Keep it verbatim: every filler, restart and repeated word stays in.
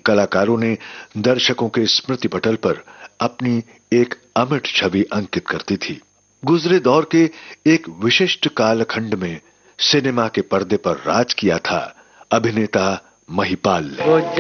कलाकारों ने दर्शकों के स्मृति पटल पर अपनी एक अमिट छवि अंकित करती थी। गुजरे दौर के एक विशिष्ट कालखंड में सिनेमा के पर्दे पर राज किया था अभिनेता महिपाल ने।